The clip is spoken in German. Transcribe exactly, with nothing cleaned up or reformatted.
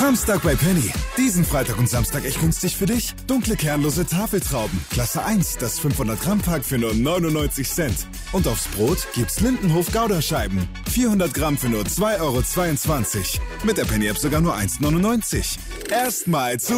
Samstag bei Penny. Diesen Freitag und Samstag echt günstig für dich. Dunkle kernlose Tafeltrauben. Klasse eins, das fünfhundert Gramm Pack für nur neunundneunzig Cent. Und aufs Brot gibt's Lindenhof Gouda-Scheiben. vierhundert Gramm für nur zwei Euro zweiundzwanzig. Mit der Penny-App sogar nur eins Euro neunundneunzig. Erstmal zu